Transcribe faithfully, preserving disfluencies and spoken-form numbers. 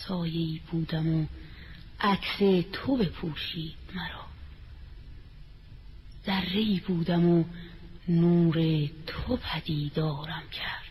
سایه‌ای بودم و عکس تو بپوشید مرا. ذره‌ای بودم و نور تو پدیدارم کرد.